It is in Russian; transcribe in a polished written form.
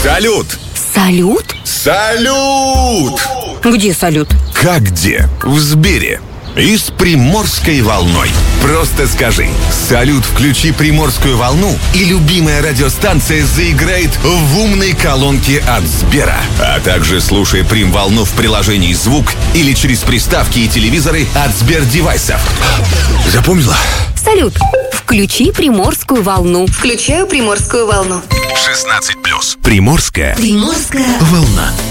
Салют! Салют? Салют! Где салют? Как где? В Сбере. И с Приморской волной. Просто скажи: салют, включи Приморскую волну, и любимая радиостанция заиграет в умной колонке от Сбера. А также слушай Прим-волну в приложении «Звук» или через приставки и телевизоры от Сбер-девайсов. Запомнила? Салют, включи Приморскую волну. Включаю Приморскую волну. 16+. Приморская волна.